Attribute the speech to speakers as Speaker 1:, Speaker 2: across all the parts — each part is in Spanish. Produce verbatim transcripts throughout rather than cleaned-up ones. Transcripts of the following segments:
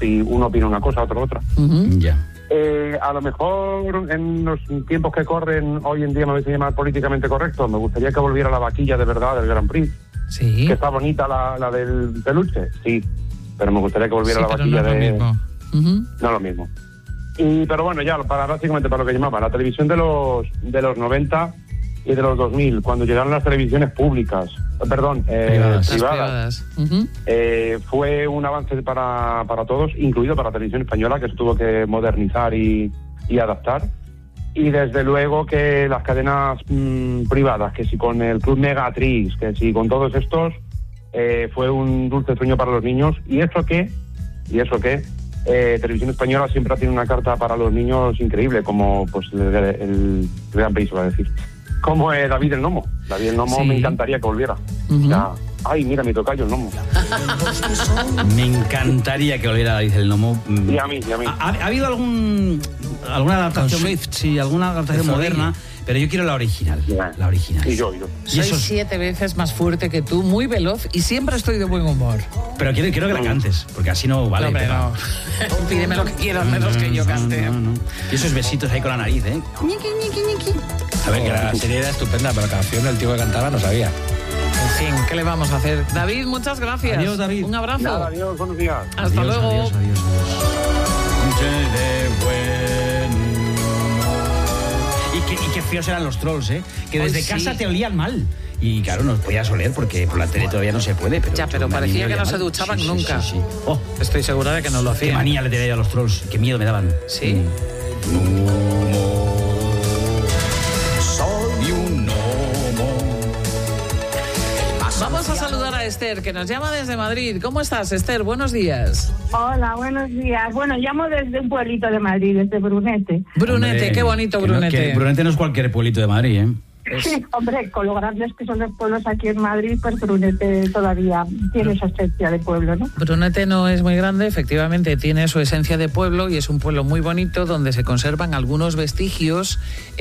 Speaker 1: opi- uno opina una cosa, otro otra.
Speaker 2: Uh-huh.
Speaker 3: Ya.
Speaker 1: Eh, a lo mejor en los tiempos que corren hoy en día me vais a llamar políticamente correcto. Me gustaría que volviera la vaquilla de verdad del Grand Prix.
Speaker 2: Sí.
Speaker 1: Que está bonita la, la del peluche, sí. Pero me gustaría que volviera
Speaker 2: Sí,
Speaker 1: la
Speaker 2: pero
Speaker 1: vaquilla
Speaker 2: no es lo
Speaker 1: de...
Speaker 2: mismo. Uh-huh.
Speaker 1: No es lo mismo. Y, pero bueno, ya, para básicamente para lo que llamaba, la televisión de los de los noventa y de los dos mil, cuando llegaron las televisiones públicas, eh, perdón, eh,
Speaker 3: Privadas.
Speaker 1: privadas,
Speaker 2: Las privadas. Uh-huh.
Speaker 1: eh, fue un avance para, para todos, incluido para la televisión española, que se tuvo que modernizar y, y adaptar. Y desde luego que las cadenas mmm, privadas, que si con el Club Megatrix, que si con todos estos, eh, fue un dulce sueño para los niños. Y eso que, y eso que, eh, Televisión Española siempre ha tenido una carta para los niños increíble, como pues el, el Gran Prix, va a decir. Como eh, David el Nomo. David el Nomo
Speaker 2: Sí.
Speaker 1: me encantaría que volviera.
Speaker 2: Uh-huh.
Speaker 1: Ya, ay, mira mi tocayo el Nomo.
Speaker 3: Me encantaría que volviera David el Nomo.
Speaker 1: Y a mí, y a mí.
Speaker 3: ¿Ha, ha habido algún alguna adaptación?
Speaker 4: Con Swift.
Speaker 3: Sí, alguna adaptación
Speaker 4: De
Speaker 3: moderna, pero yo quiero la original.
Speaker 1: Ya.
Speaker 3: La original.
Speaker 1: Y yo, y yo.
Speaker 3: Y
Speaker 2: Soy
Speaker 3: eso es-
Speaker 2: siete veces más fuerte que tú, muy veloz y siempre estoy de buen humor.
Speaker 3: Pero quiero, quiero que la cantes, porque así no vale.
Speaker 2: No, hombre,
Speaker 3: te va.
Speaker 2: no. Pídeme lo que quieras, menos que yo cante.
Speaker 3: No, no, no. Y esos besitos ahí con la nariz, ¿eh?
Speaker 2: Ñiqui, ñiqui, ñiqui.
Speaker 4: A ver, que la serie era estupenda, pero la canción del tío que cantaba no sabía.
Speaker 2: En fin, ¿qué le vamos a hacer? David, muchas gracias.
Speaker 3: Adiós, David.
Speaker 2: Un abrazo.
Speaker 1: Nada, adiós, buenos días.
Speaker 2: Hasta
Speaker 3: Adiós,
Speaker 2: luego.
Speaker 3: Adiós, adiós, adiós. Y qué, y qué feos eran los trolls, ¿eh? Que desde
Speaker 2: Ay, sí.
Speaker 3: casa te olían mal. Y claro, no podías oler porque por la tele todavía no se puede. Pero
Speaker 2: Ya, pero
Speaker 3: a mí me
Speaker 2: parecía que
Speaker 3: olía
Speaker 2: no
Speaker 3: mal.
Speaker 2: se duchaban
Speaker 3: Sí, sí,
Speaker 2: nunca.
Speaker 3: Sí, sí. Oh,
Speaker 2: Estoy segura de que no lo
Speaker 3: qué
Speaker 2: hacían.
Speaker 3: manía le tenía yo a los trolls. Qué miedo me daban.
Speaker 2: ¿Sí?
Speaker 3: Soy un gnomo.
Speaker 2: Vamos a saludar a Esther, que nos llama desde Madrid. ¿Cómo estás, Esther? Buenos días.
Speaker 5: Hola, buenos días. Bueno, llamo desde un pueblito de Madrid, desde Brunete.
Speaker 2: Brunete,
Speaker 3: Hombre,
Speaker 2: qué bonito
Speaker 3: que no-
Speaker 2: Brunete.
Speaker 3: que Brunete no es cualquier pueblito de Madrid, ¿eh?
Speaker 5: Sí, hombre, con lo grandes que son los pueblos aquí en Madrid, pues Brunete todavía tiene esa esencia de pueblo, ¿no?
Speaker 2: Brunete no es muy grande, efectivamente tiene su esencia de pueblo y es un pueblo muy bonito donde se conservan algunos vestigios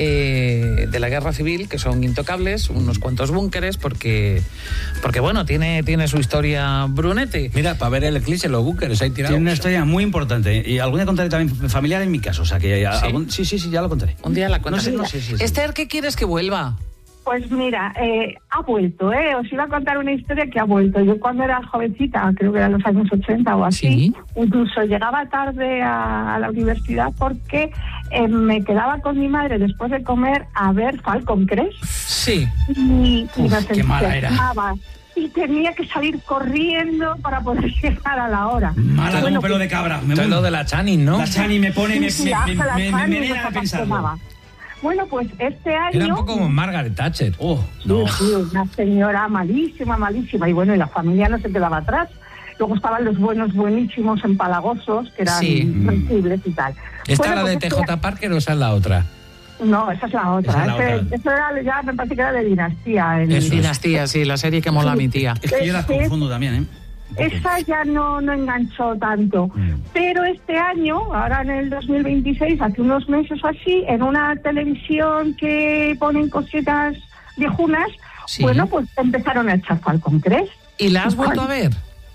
Speaker 2: eh, de la guerra civil que son intocables, unos cuantos búnkeres, porque, porque bueno, tiene, tiene su historia Brunete.
Speaker 4: Mira, para ver el eclipse, los búnkeres ahí tirados.
Speaker 3: Tiene una historia muy importante. Y algún día contaré también familiar en mi caso. O sea, que
Speaker 2: ¿Sí?
Speaker 3: algún- sí, sí, sí, ya lo contaré.
Speaker 2: Un día la
Speaker 3: No
Speaker 2: cuentas.
Speaker 3: sé, no sé si es-
Speaker 2: Esther, ¿qué quieres que vuelva?
Speaker 5: Pues mira, eh, ha vuelto, ¿eh? Os iba a contar una historia que ha vuelto. Yo cuando era jovencita, creo que eran los años ochenta o así,
Speaker 2: Sí.
Speaker 5: incluso llegaba tarde a, a la universidad porque eh, me quedaba con mi madre después de comer a ver Falcon Crest.
Speaker 2: Sí.
Speaker 5: Y, y
Speaker 3: Uf,
Speaker 5: nos
Speaker 3: qué mala era.
Speaker 5: entusiasmaba. Y tenía que salir corriendo para poder llegar a la hora.
Speaker 3: Mala
Speaker 5: Bueno,
Speaker 3: como pelo de cabra. Me
Speaker 4: Esto es
Speaker 3: muero.
Speaker 4: lo de la Channing, ¿no?
Speaker 3: La Chani me pone, me,
Speaker 5: Sí,
Speaker 3: me,
Speaker 5: hasta
Speaker 3: me,
Speaker 5: la
Speaker 3: me, me
Speaker 5: Fanny
Speaker 3: envenena
Speaker 5: nos
Speaker 3: a pensarlo.
Speaker 5: apastomaba. Bueno, pues este año...
Speaker 4: Era un poco como Margaret Thatcher.
Speaker 3: Oh,
Speaker 5: Sí,
Speaker 3: no.
Speaker 5: sí, una señora malísima, malísima. Y bueno, y la familia no se quedaba atrás. Luego estaban los buenos, buenísimos, empalagosos, que eran
Speaker 2: Sí.
Speaker 5: sensibles y tal.
Speaker 4: ¿Esta
Speaker 5: Bueno,
Speaker 4: la de
Speaker 5: pues
Speaker 4: T
Speaker 5: este-
Speaker 4: J Parker o esa es la otra?
Speaker 5: No, esa es la otra.
Speaker 3: Esa es la
Speaker 5: Ese-
Speaker 3: otra.
Speaker 5: Eso era, ya me parece que era de Dinastía. En,
Speaker 4: Eso es.
Speaker 2: Dinastía, sí, la serie que mola a mi tía.
Speaker 3: Es que yo las
Speaker 5: Es-
Speaker 3: confundo también, ¿eh? Un poco.
Speaker 5: Esa ya no, no enganchó tanto.
Speaker 3: Mm.
Speaker 5: Pero este año, ahora en el dos mil veintiséis, hace unos meses o así, en una televisión que ponen cositas viejunas,
Speaker 2: Sí.
Speaker 5: bueno, pues empezaron a echar Falcon Crest.
Speaker 2: ¿Y la has vuelto a ver?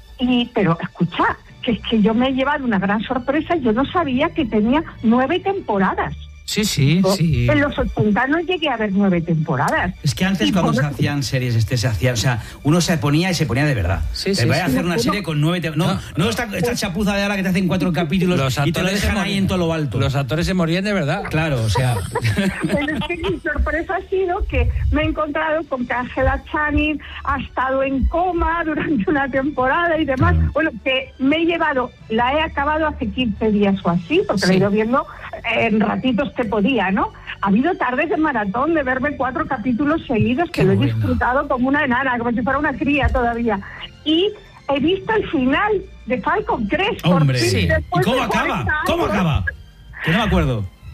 Speaker 5: Y, pero escucha, que es que yo me he llevado una gran sorpresa, yo no sabía que tenía nueve temporadas.
Speaker 2: Sí, sí, sí.
Speaker 5: En los ochenta no llegué a ver nueve temporadas.
Speaker 3: Es que antes
Speaker 5: Y
Speaker 3: cuando
Speaker 5: por-
Speaker 3: se hacían series, este se hacía, o sea, uno se ponía y se ponía de verdad.
Speaker 2: Sí,
Speaker 3: Te
Speaker 2: sí,
Speaker 3: voy a
Speaker 2: sí.
Speaker 3: hacer una serie con nueve, te- no,
Speaker 4: No.
Speaker 3: no esta, esta chapuza de ahora que te hacen cuatro capítulos
Speaker 4: Los
Speaker 3: y te lo
Speaker 4: actores se
Speaker 3: dejan ahí
Speaker 4: morían.
Speaker 3: en todo lo alto.
Speaker 4: Los actores se morían de verdad.
Speaker 3: Claro, o sea,
Speaker 5: Pero es que mi sorpresa ha sido que me he encontrado con que Angela Channing ha estado en coma durante una temporada y demás.
Speaker 3: Claro.
Speaker 5: Bueno, que me he llevado, la he acabado hace quince días o así, porque
Speaker 2: Sí.
Speaker 5: la he ido viendo en ratitos que podía, ¿no? Ha habido tardes de maratón de verme cuatro capítulos seguidos, que
Speaker 2: Qué
Speaker 5: lo he
Speaker 2: bueno.
Speaker 5: disfrutado como una enana, como si fuera una cría todavía. Y he visto el final de Falcon Crest. por
Speaker 3: hombre.
Speaker 5: fin,
Speaker 3: ¿Y
Speaker 5: después
Speaker 3: cómo
Speaker 5: de
Speaker 3: acaba?
Speaker 5: cuarenta
Speaker 3: ¿Cómo
Speaker 5: años.
Speaker 3: acaba? Que no me acuerdo.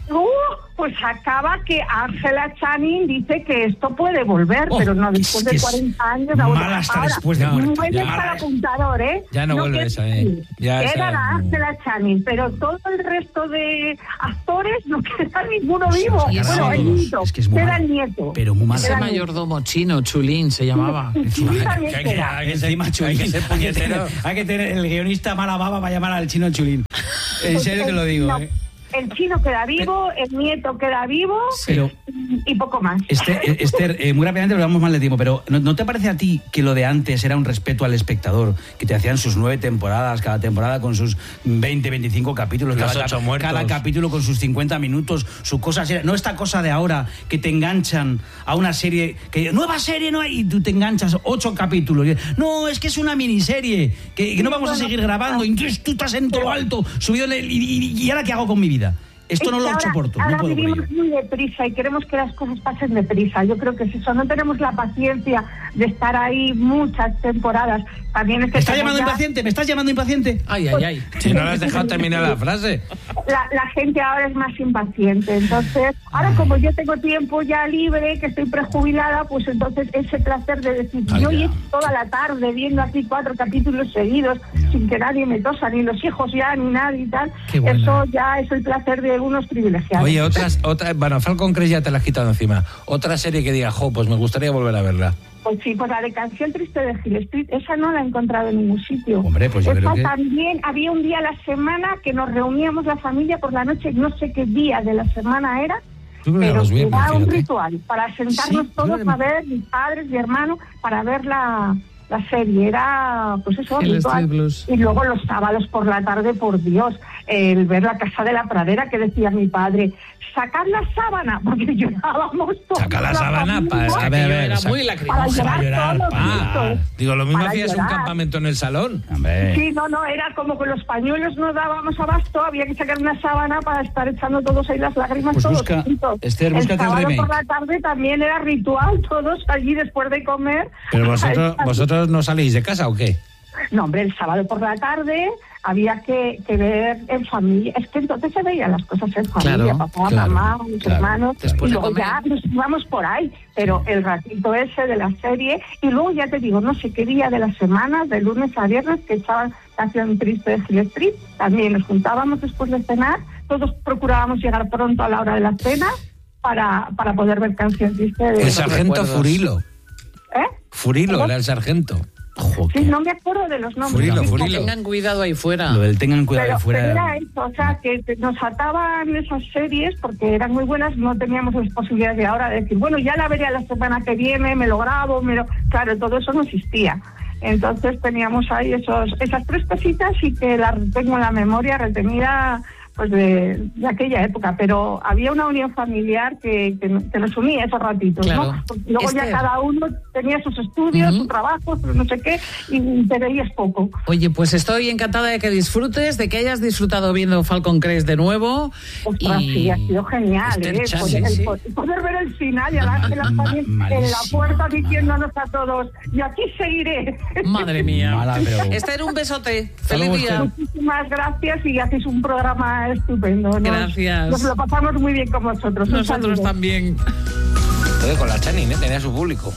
Speaker 5: Uh, pues acaba que Angela Channing dice que esto puede volver,
Speaker 3: Oh,
Speaker 5: pero no después
Speaker 3: es,
Speaker 5: de
Speaker 3: es
Speaker 5: cuarenta años.
Speaker 3: mala hasta
Speaker 5: ahora,
Speaker 3: después de muerta.
Speaker 5: Vuelve
Speaker 3: Ya,
Speaker 5: para el
Speaker 3: mala.
Speaker 5: apuntador, ¿eh?
Speaker 4: Ya no vuelve
Speaker 5: que-
Speaker 4: esa, ¿eh? Ya
Speaker 5: Era
Speaker 4: esa-
Speaker 5: la Angela Channing, pero todo el resto de actores no queda ninguno vivo.
Speaker 2: y ese-
Speaker 5: Bueno, el nieto,
Speaker 3: es que es muy
Speaker 5: queda
Speaker 3: malo.
Speaker 5: el nieto.
Speaker 3: Pero muy malo.
Speaker 2: Ese
Speaker 5: Era
Speaker 2: mayordomo chino, Chulín se llamaba.
Speaker 5: Sí, también
Speaker 4: Que hay que-
Speaker 5: queda.
Speaker 4: hay que ser-
Speaker 3: Encima
Speaker 4: hay
Speaker 3: Chulín.
Speaker 4: que ser
Speaker 3: Hay que tener,
Speaker 4: puñetero.
Speaker 3: hay que tener el guionista mala baba para llamar al chino Chulín. En serio te lo digo,
Speaker 5: No,
Speaker 3: ¿eh?
Speaker 5: el chino queda vivo, el nieto queda vivo
Speaker 3: Pero,
Speaker 5: y poco más.
Speaker 3: Esther, eh, Esther, eh, muy rápidamente, porque vamos mal de tiempo, pero ¿no, ¿no te parece a ti que lo de antes era un respeto al espectador? Que te hacían sus nueve temporadas, cada temporada con sus veinte, veinticinco capítulos,
Speaker 4: Los
Speaker 3: cada,
Speaker 4: ocho
Speaker 3: cap-
Speaker 4: muertos.
Speaker 3: cada capítulo con sus cincuenta minutos, su cosa seria. No esta cosa de ahora que te enganchan a una serie, que nueva serie no hay, y tú te enganchas ocho capítulos. No, es que es una miniserie, que, que no vamos a seguir grabando, y entonces tú estás en todo lo alto, subido en el, y, y, y ahora qué hago con mi vida. Esto
Speaker 5: Es
Speaker 3: no
Speaker 5: que
Speaker 3: lo
Speaker 5: ahora-
Speaker 3: soporto,
Speaker 5: ahora
Speaker 3: no puedo con
Speaker 5: vivimos
Speaker 3: ello.
Speaker 5: muy deprisa y queremos que las cosas pasen deprisa. Yo creo que es eso. No tenemos la paciencia de estar ahí muchas temporadas. También es que
Speaker 3: ¿Me estás
Speaker 5: estamos
Speaker 3: llamando
Speaker 5: ya-
Speaker 3: impaciente? ¿Me estás llamando impaciente?
Speaker 2: Ay, ay, ay.
Speaker 4: Si no le has dejado terminar la frase.
Speaker 5: La, la gente ahora es más impaciente. Entonces, ahora como yo tengo tiempo ya libre, que estoy prejubilada, pues entonces ese placer de decir,
Speaker 3: Ay,
Speaker 5: yo
Speaker 3: ya.
Speaker 5: y toda la tarde viendo así cuatro capítulos seguidos, sin que nadie me tosa, ni los hijos ya, ni nadie y tal,
Speaker 2: Qué buena.
Speaker 5: eso ya es el placer de unos privilegiados.
Speaker 4: Oye, otras, otra, bueno, Falcon Crest ya te la has quitado encima. Otra serie que diga, jo, pues me gustaría volver a verla.
Speaker 5: Pues sí, pues la de Canción Triste de Hill Street, esa no la he encontrado en ningún sitio.
Speaker 3: Hombre, pues yo
Speaker 5: esa
Speaker 3: creo que-
Speaker 5: también, había un día a la semana que nos reuníamos la familia por la noche, no sé qué día de la semana era,
Speaker 4: Yo creo que
Speaker 5: pero
Speaker 4: los viernes,
Speaker 5: era un
Speaker 4: fíjate.
Speaker 5: ritual para sentarnos
Speaker 3: Sí,
Speaker 5: todos
Speaker 3: yo creo
Speaker 5: a ver, mis padres, mi hermano, para ver la, la serie. Era, pues eso,
Speaker 2: Hill
Speaker 5: ritual.
Speaker 2: Street Blues.
Speaker 5: Y luego los sábados por la tarde, por Dios, el ver La Casa de la Pradera, que decía mi padre, sacar la sábana, porque llorábamos todos.
Speaker 4: Saca la sábana para- a ver, a ver,
Speaker 2: Era
Speaker 4: saca-
Speaker 2: muy
Speaker 5: Para
Speaker 2: lacrimosa.
Speaker 5: llorar,
Speaker 4: llorar,
Speaker 5: todos
Speaker 4: pa.
Speaker 5: juntos.
Speaker 4: Digo, lo mismo
Speaker 5: Para
Speaker 4: hacías un
Speaker 5: llorar.
Speaker 4: campamento en el salón.
Speaker 3: Hombre.
Speaker 5: Sí, no, no, era como que los pañuelos no dábamos abasto, había que sacar una sábana para estar echando todos ahí las lágrimas,
Speaker 3: Pues
Speaker 5: todos
Speaker 3: busca,
Speaker 5: juntos.
Speaker 3: Esther,
Speaker 5: el
Speaker 3: búscate el
Speaker 5: sábado
Speaker 3: remake.
Speaker 5: por la tarde también era ritual, todos allí después de comer.
Speaker 4: Pero vosotros,
Speaker 5: Ay,
Speaker 4: vosotros no salís de casa o qué?
Speaker 5: No, hombre, el sábado por la tarde había que, que ver en familia. Es que entonces se veían las cosas en familia,
Speaker 2: Claro,
Speaker 5: papá,
Speaker 4: claro,
Speaker 5: mamá, mis
Speaker 4: claro.
Speaker 5: hermanos.
Speaker 2: Después
Speaker 5: y
Speaker 2: de
Speaker 5: luego
Speaker 2: comer.
Speaker 5: ya nos íbamos por ahí, pero el ratito ese de la serie. Y luego ya te digo, no sé qué día de la semana, de lunes a viernes, que echaban Canción Triste de Hill Street. También nos juntábamos después de cenar. Todos procurábamos llegar pronto a la hora de la cena para, para poder ver Canción Triste de...
Speaker 4: El sargento
Speaker 2: recuerdos.
Speaker 4: Furilo.
Speaker 5: ¿Eh?
Speaker 4: Furilo era el sargento.
Speaker 3: Ojo,
Speaker 5: Sí,
Speaker 3: que-
Speaker 5: no me acuerdo de los nombres.
Speaker 4: Furilo,
Speaker 5: Fíjate.
Speaker 4: Furilo.
Speaker 2: Tengan cuidado ahí fuera.
Speaker 3: Lo del tengan cuidado
Speaker 5: Pero,
Speaker 3: de fuera.
Speaker 5: pero era eso, o sea, que te- nos ataban esas series porque eran muy buenas, no teníamos las posibilidades de ahora de decir, bueno, ya la veré la semana que viene, me lo grabo, me lo... Claro, todo eso no existía. Entonces teníamos ahí esos esas tres cositas y que las tengo en la memoria retenida pues de, de aquella época, pero había una unión familiar que, que, que nos unía esos ratitos,
Speaker 2: Claro.
Speaker 5: ¿no? Porque luego
Speaker 2: Esther.
Speaker 5: ya cada uno tenía sus estudios,
Speaker 2: Ujú.
Speaker 5: su trabajo, su no sé qué, y te veías poco.
Speaker 2: Oye, pues estoy encantada de que disfrutes, de que hayas disfrutado viendo Falcon Crest de nuevo.
Speaker 5: Ostras,
Speaker 2: y...
Speaker 5: sí, ha sido genial,
Speaker 2: Esther
Speaker 5: ¿eh?
Speaker 2: Channing,
Speaker 5: Poder, el
Speaker 2: sí.
Speaker 5: po- poder ver el final y a Ángela
Speaker 3: Ma-
Speaker 5: también en la
Speaker 3: malísimo,
Speaker 5: puerta
Speaker 3: mal.
Speaker 5: diciéndonos a todos, y aquí seguiré.
Speaker 2: Madre mía.
Speaker 3: Mala, pero-
Speaker 2: Esther, un besote.
Speaker 3: luego,
Speaker 2: Feliz día.
Speaker 5: Muchísimas gracias y hacéis un programa estupendo. Nos,
Speaker 2: Gracias.
Speaker 5: Nos lo pasamos muy bien con vosotros. Un
Speaker 2: Nosotros
Speaker 5: saludo.
Speaker 2: también.
Speaker 4: Entonces, con la Channing, ¿eh? Tenía su público.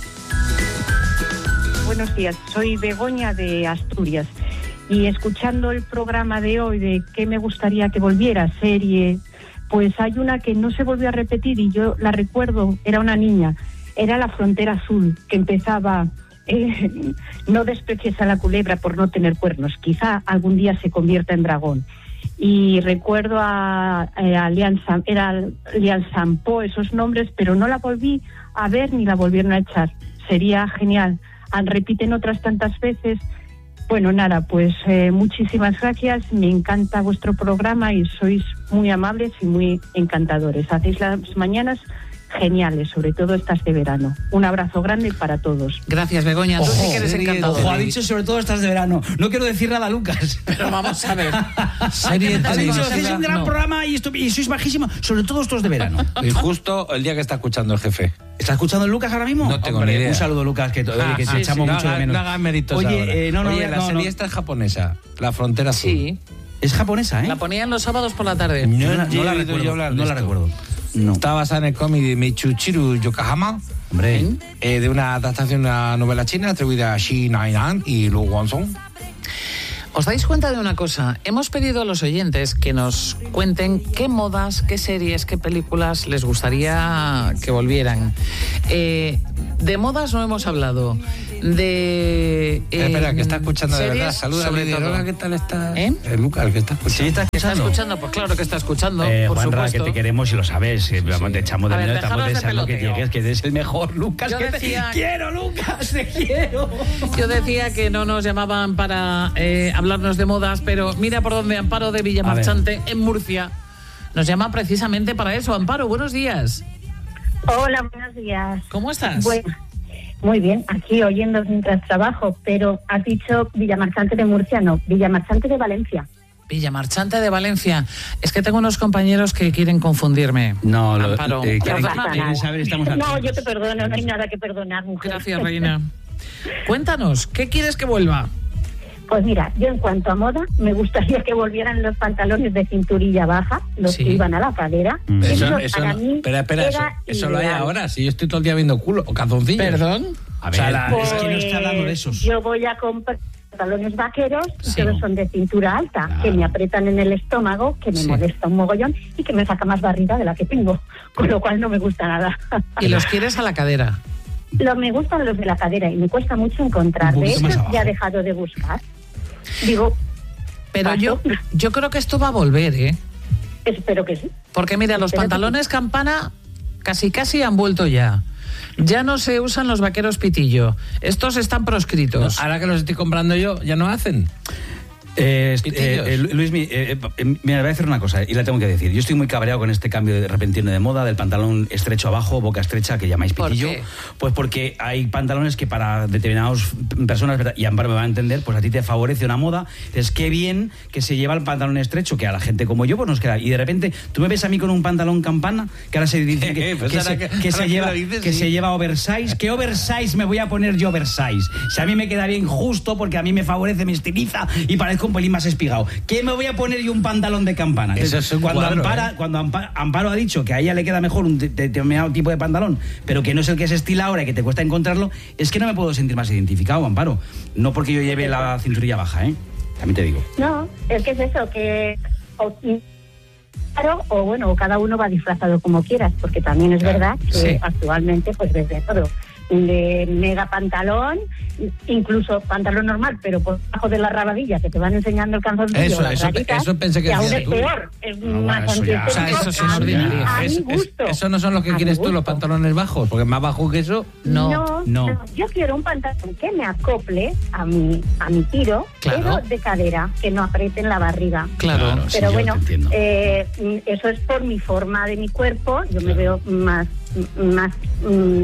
Speaker 6: Buenos días, soy Begoña de Asturias y escuchando el programa de hoy de qué me gustaría que volviera, serie, pues hay una que no se volvió a repetir y yo la recuerdo, era una niña, era La Frontera Azul, que empezaba, eh, no desprecies a la culebra por no tener cuernos, quizá algún día se convierta en dragón. Y recuerdo a, a Lian Sam, era Lian Sampo, esos nombres, pero no la volví a ver ni la volvieron a echar. Sería genial. Ah, repiten otras tantas veces. Bueno, nada, pues eh, muchísimas gracias. Me encanta vuestro programa y sois muy amables y muy encantadores. Hacéis las mañanas geniales, sobre todo estas de verano. Un abrazo grande para todos.
Speaker 2: Gracias, Begoña. Tú sí que eres
Speaker 3: serie-
Speaker 2: encantadora.
Speaker 3: Ojo, ha dicho sobre todo estas de verano. No quiero decir nada, Lucas.
Speaker 2: Pero vamos a ver.
Speaker 4: Serie
Speaker 3: Has
Speaker 2: Sí,
Speaker 3: dicho,
Speaker 2: sí,
Speaker 3: hacéis
Speaker 2: sí,
Speaker 3: un gran
Speaker 2: no.
Speaker 3: programa y, esto, y sois bajísimos, sobre todo estos de verano.
Speaker 4: Y justo el día que está escuchando el jefe.
Speaker 3: ¿Está escuchando el Lucas ahora mismo?
Speaker 4: No tengo
Speaker 3: Hombre,
Speaker 4: ni idea.
Speaker 3: Un saludo, Lucas, que, oye, que te
Speaker 4: Ah, sí,
Speaker 3: echamos
Speaker 4: sí,
Speaker 3: mucho
Speaker 4: no
Speaker 3: de
Speaker 4: haga-
Speaker 3: menos.
Speaker 4: No hagan méritos
Speaker 3: Oye,
Speaker 4: ahora.
Speaker 3: eh, no, no,
Speaker 4: Oye,
Speaker 3: no,
Speaker 4: la
Speaker 3: no,
Speaker 4: serie
Speaker 3: no.
Speaker 4: esta es japonesa, La Frontera Azul.
Speaker 2: Sí.
Speaker 3: Es japonesa, ¿eh?
Speaker 2: La ponían los sábados por la tarde.
Speaker 4: No,
Speaker 3: No, la- no la
Speaker 4: he oído
Speaker 3: recuerdo.
Speaker 4: yo hablar de
Speaker 3: No la
Speaker 4: esto.
Speaker 3: recuerdo. No.
Speaker 4: Está basada en el cómic de Michuchiru Yokohama,
Speaker 3: Hombre.
Speaker 4: eh, de una adaptación de una novela china atribuida a Shi Nainan y Lu Guangzhong.
Speaker 2: ¿Os dais cuenta de una cosa? Hemos pedido a los oyentes que nos cuenten qué modas, qué series, qué películas les gustaría que volvieran. Eh, de modas no hemos hablado. De... eh,
Speaker 4: Eh, espera, que está escuchando de
Speaker 2: series,
Speaker 4: verdad. Saluda,
Speaker 2: sobre
Speaker 4: Lidia.
Speaker 2: todo.
Speaker 4: Hola, ¿qué tal está?
Speaker 2: ¿Eh?
Speaker 4: Eh, Lucas, el que está escuchando.
Speaker 3: Sí, está
Speaker 2: ¿Está
Speaker 3: escuchando.
Speaker 2: escuchando? Pues claro que está escuchando,
Speaker 3: Eh,
Speaker 2: por
Speaker 3: Juanra,
Speaker 2: supuesto.
Speaker 3: que te queremos y lo sabes. eh, Te echamos de
Speaker 2: A ver,
Speaker 3: menos, estamos
Speaker 2: dejaros de
Speaker 3: deseando que
Speaker 2: peloteo.
Speaker 3: llegues, que eres el mejor, Lucas.
Speaker 2: Yo
Speaker 3: que
Speaker 2: decía-
Speaker 3: te quiero, Lucas, te quiero.
Speaker 2: Yo decía que no nos llamaban para eh, hablarnos de modas, pero mira por donde Amparo de Villamarchante, en Murcia, nos llama precisamente para eso. Amparo, buenos días.
Speaker 7: Hola, buenos días.
Speaker 2: ¿Cómo estás?
Speaker 7: Bueno, muy bien, aquí oyendo mientras trabajo, pero has dicho Villamarchante de Murcia, no, Villamarchante de Valencia.
Speaker 2: Villamarchante de Valencia. Es que tengo unos compañeros que quieren confundirme.
Speaker 3: No, lo,
Speaker 2: Amparo,
Speaker 3: eh, quieren-
Speaker 7: No
Speaker 2: perdóname.
Speaker 7: pasa
Speaker 3: quieren
Speaker 7: nada.
Speaker 3: saber, estamos
Speaker 7: No,
Speaker 3: atentos.
Speaker 7: yo te perdono, no hay nada que perdonar, mujer.
Speaker 2: Gracias, reina. Cuéntanos, ¿qué quieres que vuelva?
Speaker 7: Pues mira, yo en cuanto a moda, me gustaría que volvieran los pantalones de cinturilla baja, los
Speaker 2: Sí.
Speaker 7: que iban a la cadera.
Speaker 3: Mm.
Speaker 4: Eso,
Speaker 7: Eso
Speaker 4: eso
Speaker 7: para
Speaker 4: no.
Speaker 7: mí
Speaker 4: Espera, espera, eso,
Speaker 7: era
Speaker 4: eso lo hay
Speaker 7: ideal.
Speaker 4: ahora. Si yo estoy todo el día viendo culo o calzoncillos.
Speaker 2: ¿Perdón?
Speaker 3: A
Speaker 4: O sea,
Speaker 3: ver,
Speaker 4: la-
Speaker 3: es que no está hablando de
Speaker 7: Pues
Speaker 3: esos.
Speaker 7: yo voy a comprar pantalones vaqueros,
Speaker 2: Sí.
Speaker 7: pero son de cintura alta,
Speaker 3: Claro.
Speaker 7: que me apretan en el estómago, que me
Speaker 2: Sí.
Speaker 7: molesta un mogollón y que me saca más barriga de la que tengo, con lo cual no me gusta nada.
Speaker 2: Y los quieres a la cadera.
Speaker 7: Lo, me gustan los de la cadera y me cuesta mucho encontrar.
Speaker 3: Un
Speaker 7: De
Speaker 3: poquito más
Speaker 7: hecho,
Speaker 3: abajo.
Speaker 7: ya he dejado de buscar. Digo,
Speaker 2: Pero
Speaker 7: ¿Paso?
Speaker 2: yo, yo creo que esto va a volver, ¿eh?
Speaker 7: espero que sí.
Speaker 2: Porque mira, los
Speaker 7: Espero que
Speaker 2: pantalones campana casi casi han vuelto ya. Ya no se usan los vaqueros pitillo. Estos están proscritos.
Speaker 4: Ahora que los estoy comprando yo, ya no hacen.
Speaker 3: Eh, eh,
Speaker 4: Pitillos.
Speaker 3: eh, Luis, mi- eh, eh, mira, voy a decir una cosa y la tengo que decir. Yo estoy muy cabreado con este cambio de repentino de moda del pantalón estrecho abajo, boca estrecha, que llamáis
Speaker 2: ¿Por
Speaker 3: pitillo.
Speaker 2: qué?
Speaker 3: Pues porque hay pantalones que para determinadas personas, ¿verdad? Y Amparo me va a entender, pues a ti te favorece una moda. Es qué bien que se lleva el pantalón estrecho, que a la gente como yo pues nos queda. Y de repente, tú me ves a mí con un pantalón campana, que ahora se dice que,
Speaker 4: Pues
Speaker 3: que
Speaker 4: ahora
Speaker 3: se,
Speaker 4: que-
Speaker 3: que se
Speaker 4: ahora que
Speaker 3: lleva,
Speaker 4: lo dices,
Speaker 3: que
Speaker 4: sí.
Speaker 3: se lleva oversize. ¿Qué oversize me voy a poner yo oversize? Si a mí me queda bien justo porque a mí me favorece, me estiliza y parezco un pelín más espigado. ¿Qué me voy a poner yo un pantalón de campana?
Speaker 4: Eso es un
Speaker 3: cuando
Speaker 4: cuadro,
Speaker 3: Ampara-
Speaker 4: ¿eh?
Speaker 3: cuando Ampa- Amparo ha dicho que a ella le queda mejor un de- determinado tipo de pantalón, pero que no es el que se estila ahora y que te cuesta encontrarlo, es que no me puedo sentir más identificado, Amparo. No porque yo lleve la cinturilla baja, ¿eh? También te digo.
Speaker 7: No, es que es eso, que... O, claro, o bueno, cada uno va disfrazado como quieras, porque también es verdad que
Speaker 2: sí.
Speaker 7: actualmente pues ves de todo. De mega pantalón, incluso pantalón normal, pero por debajo de la rabadilla que te van enseñando el calzoncillo.
Speaker 4: Eso,
Speaker 7: las
Speaker 4: eso-
Speaker 7: rayitas,
Speaker 4: eso pensé que
Speaker 7: aún
Speaker 4: decías
Speaker 7: es
Speaker 4: tú.
Speaker 7: peor, es
Speaker 3: bueno,
Speaker 7: más
Speaker 3: eso ya-
Speaker 7: antiestético.
Speaker 2: o sea, eso sí es
Speaker 7: a mi-
Speaker 2: ordinario.
Speaker 7: a mi
Speaker 4: Es- es-
Speaker 7: gusto.
Speaker 4: eso no son los que
Speaker 7: A mi
Speaker 4: quieres tú, los
Speaker 7: gusto.
Speaker 4: pantalones bajos, porque más bajo que eso.
Speaker 2: No.
Speaker 7: No,
Speaker 3: no.
Speaker 7: no. Yo quiero un pantalón que me acople a mi, a mi tiro,
Speaker 2: Claro.
Speaker 7: pero de cadera, que no apriete en la barriga.
Speaker 2: Claro.
Speaker 3: Claro. Sí,
Speaker 7: Pero
Speaker 3: yo
Speaker 7: bueno,
Speaker 3: te entiendo.
Speaker 7: eh, mm, eso es por mi forma de mi cuerpo. Yo me veo más, mm, más mm,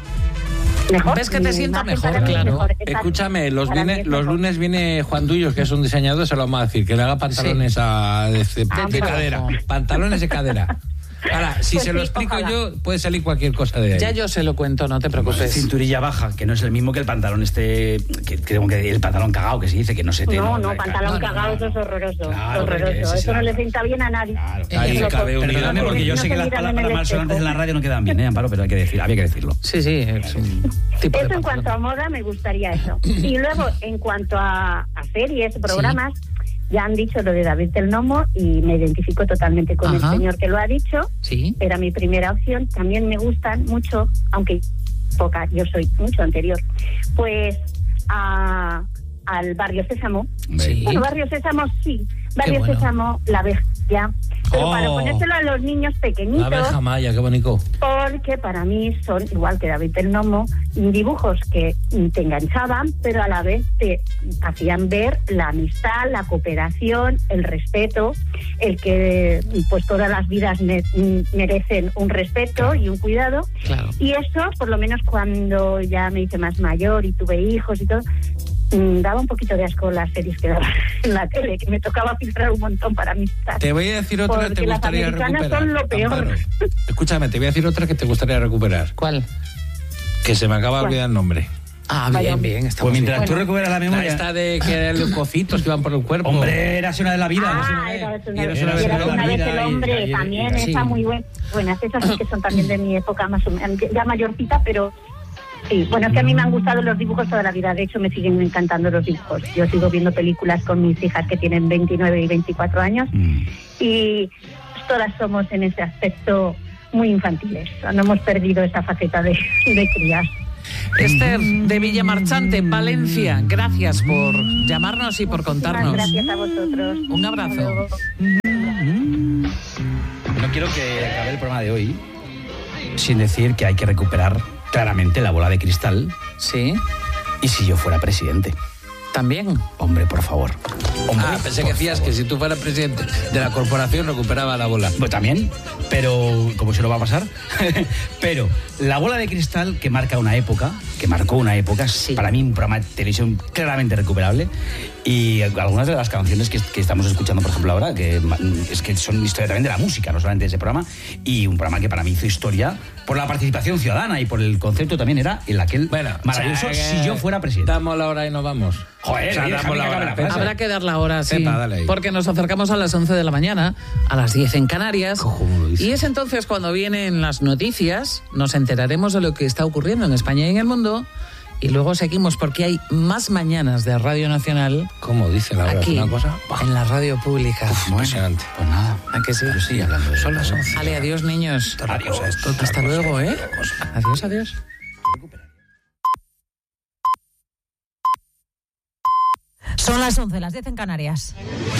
Speaker 7: mejor.
Speaker 2: ¿Ves que te
Speaker 7: Mi
Speaker 2: sienta
Speaker 7: imagen
Speaker 2: mejor?
Speaker 7: para mí es
Speaker 2: Claro.
Speaker 7: mejor, exacto.
Speaker 4: Escúchame, los,
Speaker 7: Para mí
Speaker 4: viene-
Speaker 7: es
Speaker 4: los
Speaker 7: mejor.
Speaker 4: lunes viene Juan Duyos, que es un diseñador, se lo vamos a decir, que le haga pantalones a, de, de
Speaker 7: Ah,
Speaker 4: de
Speaker 7: pues.
Speaker 4: cadera. Pantalones de cadera. Ahora, si
Speaker 7: Pues
Speaker 4: se lo
Speaker 7: sí,
Speaker 4: explico
Speaker 7: ojalá.
Speaker 4: yo, puede salir cualquier cosa de ahí.
Speaker 2: Ya yo se lo cuento, no te preocupes.
Speaker 3: Cinturilla baja, que no es el mismo que el pantalón este, que creo que el pantalón cagado que se dice, que no se te...
Speaker 7: No, no,
Speaker 3: claro,
Speaker 7: pantalón
Speaker 3: no, no,
Speaker 7: cagado,
Speaker 3: no.
Speaker 7: eso es horroroso.
Speaker 3: Claro, porque
Speaker 7: horroroso.
Speaker 3: ese es
Speaker 7: Eso no
Speaker 3: el-
Speaker 7: le sienta bien a nadie.
Speaker 3: Claro.
Speaker 4: Ahí
Speaker 7: Eso
Speaker 4: cabe
Speaker 7: lo-
Speaker 4: unidad.
Speaker 3: Perdóname, porque yo
Speaker 7: no
Speaker 3: sé que
Speaker 7: se
Speaker 3: las
Speaker 7: miran en
Speaker 3: palabras
Speaker 7: el
Speaker 3: malsonantes en la
Speaker 7: espejo.
Speaker 3: radio no quedan bien, ¿eh, Amparo? Pero hay que decir, había que decirlo.
Speaker 2: Sí, sí, es un tipo de
Speaker 7: Eso
Speaker 2: pantalón.
Speaker 7: en cuanto a moda me gustaría eso. Y luego, en cuanto a, a series, programas, ya han dicho lo de David del Nomo y me identifico totalmente con
Speaker 2: Ajá.
Speaker 7: el señor que lo ha dicho.
Speaker 2: Sí.
Speaker 7: Era mi primera opción. También me gustan mucho, aunque poca, yo soy mucho anterior, pues a, al Barrio Sésamo.
Speaker 2: Sí.
Speaker 7: Bueno, Barrio Sésamo sí. Barrio
Speaker 2: bueno.
Speaker 7: Sésamo, La Abeja. Pero
Speaker 4: Oh.
Speaker 7: para ponérselo a los niños
Speaker 4: La
Speaker 7: pequeñitos,
Speaker 4: abeja maya, qué bonito.
Speaker 7: porque para mí son, igual que David del Nomo, dibujos que te enganchaban, pero a la vez te hacían ver la amistad, la cooperación, el respeto, el que pues todas las vidas me- merecen un respeto y un cuidado.
Speaker 2: Claro.
Speaker 7: Y eso, por lo menos cuando ya me hice más mayor y tuve hijos y todo, mm, daba un poquito de asco las series que daban en la tele, que me tocaba filtrar un montón para amistad.
Speaker 4: Te voy a decir otra que
Speaker 7: Porque
Speaker 4: te
Speaker 7: las
Speaker 4: gustaría
Speaker 7: americanas
Speaker 4: recuperar.
Speaker 7: son lo peor.
Speaker 4: Amparo. Escúchame, te voy a decir otra que te gustaría recuperar.
Speaker 2: ¿Cuál?
Speaker 4: Que se me acaba de
Speaker 7: ¿Cuál?
Speaker 4: olvidar el nombre.
Speaker 2: Ah, bien, bien.
Speaker 3: Pues mientras
Speaker 2: bien.
Speaker 3: tú recuperas la memoria...
Speaker 4: La esta de que eran los cocitos que iban por el cuerpo.
Speaker 3: Hombre, era una de la vida.
Speaker 7: Ah, era una vez
Speaker 3: Era
Speaker 7: una,
Speaker 3: una
Speaker 7: vez
Speaker 3: vida
Speaker 7: el
Speaker 3: y-
Speaker 7: hombre,
Speaker 3: y-
Speaker 7: también
Speaker 3: y-
Speaker 7: está
Speaker 3: sí.
Speaker 7: muy buena. Buenas, esas sí que son también de mi época más o menos, ya mayorcita, pero sí. Bueno, es que a mí me han gustado los dibujos toda la vida, de hecho me siguen encantando los dibujos. Yo sigo viendo películas con mis hijas que tienen veintinueve y veinticuatro años
Speaker 3: Mm.
Speaker 7: y todas somos en ese aspecto muy infantiles, no hemos perdido esa faceta de, de crías.
Speaker 2: Esther de Villamarchante, Valencia, gracias por llamarnos y por contarnos.
Speaker 7: Muchísimas gracias a vosotros.
Speaker 2: Un abrazo.
Speaker 7: Hasta luego.
Speaker 3: No quiero que acabe el programa de hoy sin decir que hay que recuperar claramente la bola de cristal.
Speaker 2: Sí.
Speaker 3: ¿Y si yo fuera presidente?
Speaker 2: También.
Speaker 3: Hombre, por favor. Hombre,
Speaker 4: Ah, pensé que
Speaker 3: por
Speaker 4: decías
Speaker 3: favor.
Speaker 4: que si tú fueras presidente de la corporación recuperaba la bola.
Speaker 3: Pues también, pero ¿cómo se lo va a pasar? Pero la bola de cristal que marca una época, que marcó una época, es
Speaker 2: Sí.
Speaker 3: para mí un programa de televisión claramente recuperable. Y algunas de las canciones que, que estamos escuchando, por ejemplo, ahora, que es que son historia también de la música, no solamente de ese programa, y un programa que para mí hizo historia por la participación ciudadana y por el concepto también era el aquel
Speaker 4: Bueno,
Speaker 3: maravilloso
Speaker 4: o sea,
Speaker 3: Si yo fuera presidente.
Speaker 4: Damos la hora y nos vamos.
Speaker 3: Joder,
Speaker 4: O sea,
Speaker 3: oye,
Speaker 4: damos
Speaker 3: déjame
Speaker 4: la
Speaker 3: que acabe
Speaker 4: hora.
Speaker 3: la frase.
Speaker 2: Habrá que dar la hora, sí.
Speaker 4: Pepa, dale ahí.
Speaker 2: Porque nos acercamos a las once de la mañana, a las diez en Canarias.
Speaker 4: ¿Cómo lo dices?
Speaker 2: Y es entonces cuando vienen las noticias, nos enteraremos de lo que está ocurriendo en España y en el mundo. Y luego seguimos porque hay más mañanas de Radio Nacional
Speaker 4: ¿Cómo dice la hora?
Speaker 2: aquí,
Speaker 4: ¿Es una cosa? Bah,
Speaker 2: en la radio pública.
Speaker 4: impresionante.
Speaker 3: Pues nada.
Speaker 2: ¿A que sí?
Speaker 3: Yo sigo hablando de
Speaker 4: Son las
Speaker 3: esto, ¿eh?
Speaker 4: once.
Speaker 2: Ale, adiós, niños.
Speaker 4: Otra cosa, esto, otra
Speaker 2: Hasta
Speaker 4: cosa,
Speaker 2: luego, ¿eh?
Speaker 4: otra cosa.
Speaker 2: Adiós, adiós.
Speaker 8: Son las once, las diez en Canarias.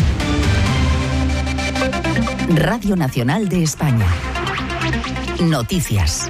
Speaker 9: Radio Nacional de España. Noticias.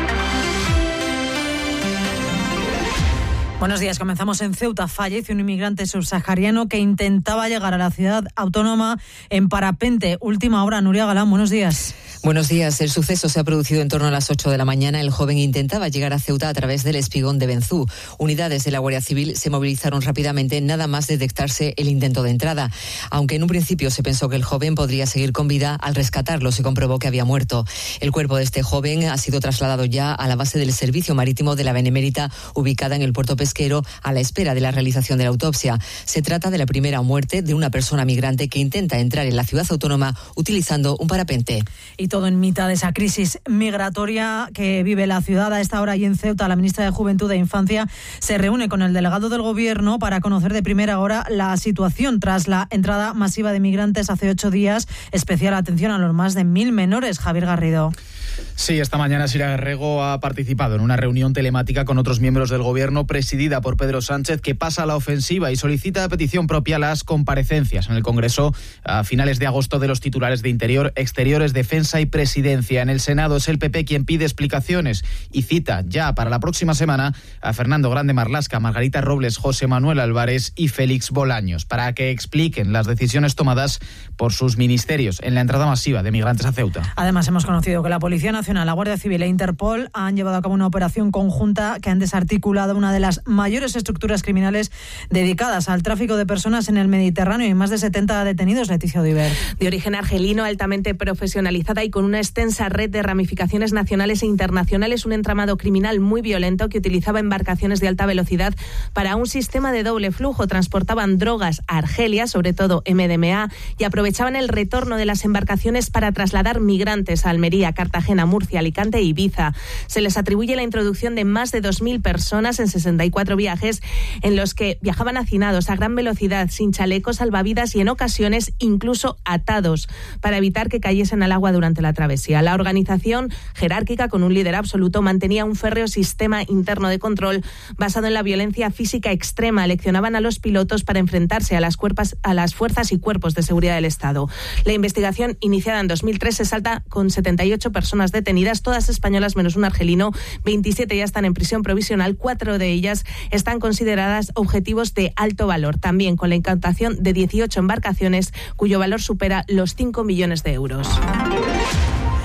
Speaker 8: Buenos días, comenzamos en Ceuta. Fallece un inmigrante subsahariano que intentaba llegar a la ciudad autónoma en parapente. Última hora, Nuria Galán, buenos días.
Speaker 10: Buenos días. El suceso se ha producido en torno a las ocho de la mañana. El joven intentaba llegar a Ceuta a través del espigón de Benzú. Unidades de la Guardia Civil se movilizaron rápidamente nada más detectarse el intento de entrada. Aunque en un principio se pensó que el joven podría seguir con vida, al rescatarlo se comprobó que había muerto. El cuerpo de este joven ha sido trasladado ya a la base del Servicio Marítimo de la Benemérita, ubicada en el puerto pesquero, a la espera de la realización de la autopsia. Se trata de la primera muerte de una persona migrante que intenta entrar en la ciudad autónoma utilizando un parapente.
Speaker 8: Y todo en mitad de esa crisis migratoria que vive la ciudad. A esta hora y en Ceuta, la ministra de Juventud e Infancia se reúne con el delegado del Gobierno para conocer de primera hora la situación tras la entrada masiva de migrantes hace ocho días. Especial atención a los más de mil menores. Javier Garrido.
Speaker 11: Sí, esta mañana Sira Guerrero ha participado en una reunión telemática con otros miembros del Gobierno presidida por Pedro Sánchez, que pasa a la ofensiva y solicita a petición propia las comparecencias en el Congreso a finales de agosto de los titulares de Interior, Exteriores, Defensa y Presidencia. En el Senado es el P P quien pide explicaciones y cita ya para la próxima semana a Fernando Grande Marlaska, Margarita Robles, José Manuel Álvarez y Félix Bolaños para que expliquen las decisiones tomadas por sus ministerios en la entrada masiva de migrantes a Ceuta.
Speaker 8: Además, hemos conocido que la Policía Nacional, la Guardia Civil e Interpol han llevado a cabo una operación conjunta que han desarticulado una de las mayores estructuras criminales dedicadas al tráfico de personas en el Mediterráneo y más de setenta detenidos. Leticia Odiver.
Speaker 12: De origen argelino, altamente profesionalizada y con una extensa red de ramificaciones nacionales e internacionales, un entramado criminal muy violento que utilizaba embarcaciones de alta velocidad para un sistema de doble flujo. Transportaban drogas a Argelia, sobre todo M D M A, y aprovechaban el retorno de las embarcaciones para trasladar migrantes a Almería, Cartagena, Murcia, Alicante e Ibiza. Se les atribuye la introducción de más de dos mil personas en sesenta y cuatro viajes en los que viajaban hacinados a gran velocidad, sin chalecos salvavidas y en ocasiones incluso atados para evitar que cayesen al agua durante la travesía. La organización, jerárquica con un líder absoluto, mantenía un férreo sistema interno de control basado en la violencia física extrema. Leccionaban a los pilotos para enfrentarse a las, cuerpas, a las fuerzas y cuerpos de seguridad del Estado. La investigación, iniciada en dos mil tres, se salta con setenta y ocho personas detenidas, todas españolas menos un argelino. veintisiete ya están en prisión provisional, cuatro de ellas están consideradas objetivos de alto valor, también con la incautación de dieciocho embarcaciones cuyo valor supera los cinco millones de euros.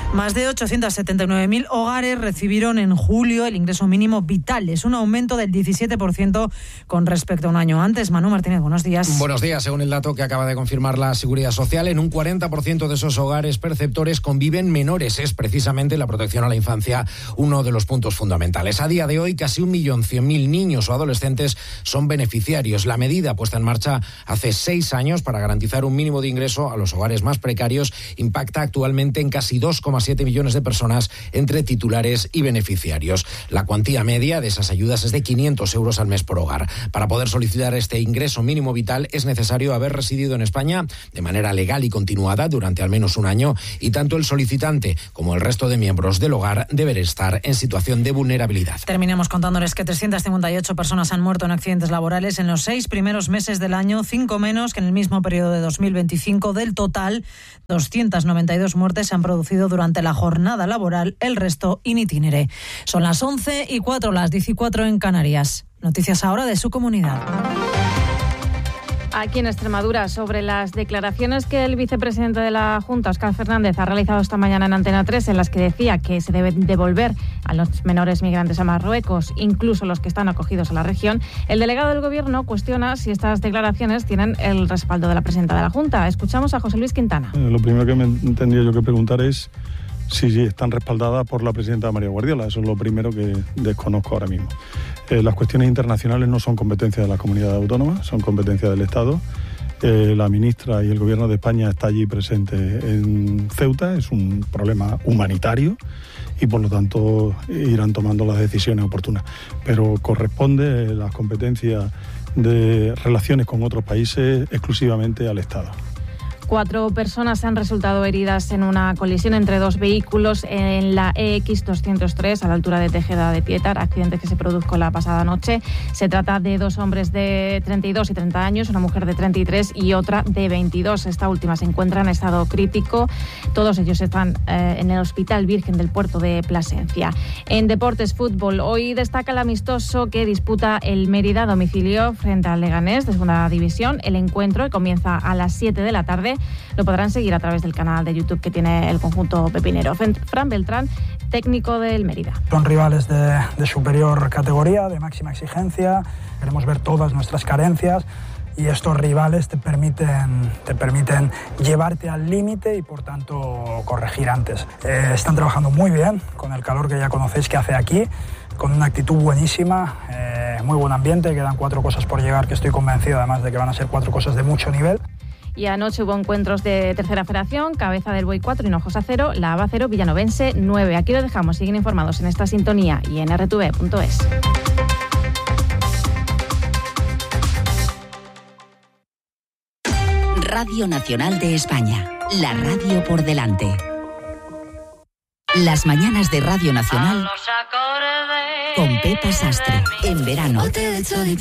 Speaker 8: Más de ochocientos setenta y nueve mil hogares recibieron en julio el ingreso mínimo vital. Es un aumento del diecisiete por ciento con respecto a un año antes. Manu Martínez, buenos días.
Speaker 13: Buenos días. Según el dato que acaba de confirmar la Seguridad Social, en un cuarenta por ciento de esos hogares perceptores conviven menores. Es precisamente la protección a la infancia uno de los puntos fundamentales. A día de hoy, casi un millón cien mil niños o adolescentes son beneficiarios. La medida puesta en marcha hace seis años para garantizar un mínimo de ingreso a los hogares más precarios impacta actualmente en casi dos coma siete millones de personas entre titulares y beneficiarios. La cuantía media de esas ayudas es de quinientos euros al mes por hogar. Para poder solicitar este ingreso mínimo vital es necesario haber residido en España de manera legal y continuada durante al menos un año, y tanto el solicitante como el resto de miembros del hogar deben estar en situación de vulnerabilidad.
Speaker 8: Terminamos contándoles que trescientas cincuenta y ocho personas han muerto en accidentes laborales en los seis primeros meses del año, cinco menos que en el mismo periodo de dos mil veinticinco. Del total, doscientas noventa y dos muertes se han producido durante la jornada laboral, el resto in itinere. Son las once y cuatro, las diez y cuatro en Canarias. Noticias ahora de su comunidad.
Speaker 14: Aquí en Extremadura, sobre las declaraciones que el vicepresidente de la Junta, Óscar Fernández, ha realizado esta mañana en Antena tres, en las que decía que se deben devolver a los menores migrantes a Marruecos, incluso los que están acogidos a la región, el delegado del Gobierno cuestiona si estas declaraciones tienen el respaldo de la presidenta de la Junta. Escuchamos a José Luis Quintana.
Speaker 15: Eh, lo primero que me tendría yo que preguntar es si están respaldadas por la presidenta María Guardiola. Eso es lo primero que desconozco ahora mismo. Eh, las cuestiones internacionales no son competencia de las comunidades autónomas, son competencia del Estado. Eh, la ministra y el Gobierno de España está allí presente en Ceuta. Es un problema humanitario y por lo tanto irán tomando las decisiones oportunas. Pero corresponde las competencias de relaciones con otros países exclusivamente al Estado.
Speaker 14: Cuatro personas han resultado heridas en una colisión entre dos vehículos en la E X doscientos tres a la altura de Tejeda de Pietar, accidente que se produjo la pasada noche. Se trata de dos hombres de treinta y dos y treinta años, una mujer de treinta y tres y otra de veintidós. Esta última se encuentra en estado crítico. Todos ellos están eh, en el Hospital Virgen del Puerto de Plasencia. En deportes, fútbol, hoy destaca el amistoso que disputa el Mérida a domicilio frente al Leganés de segunda división. El encuentro comienza a las siete de la tarde. Lo podrán seguir a través del canal de YouTube que tiene el conjunto pepinero. Fran Beltrán, técnico del Mérida.
Speaker 16: Son rivales de, de superior categoría, de máxima exigencia. Queremos ver todas nuestras carencias y estos rivales te permiten, te permiten llevarte al límite y por tanto corregir antes. Eh, están trabajando muy bien con el calor que ya conocéis que hace aquí, con una actitud buenísima, eh, muy buen ambiente. Quedan cuatro cosas por llegar que estoy convencido además de que van a ser cuatro cosas de mucho nivel.
Speaker 14: Y anoche hubo encuentros de tercera federación, Cabeza del Buey cuatro, Hinojos cero, La Hava cero, Villanovense nueve. Aquí lo dejamos, siguen informados en esta sintonía y en erre te ve punto es.
Speaker 9: Radio Nacional de España, la radio por delante. Las mañanas de Radio Nacional con Pepa Sastre, en verano.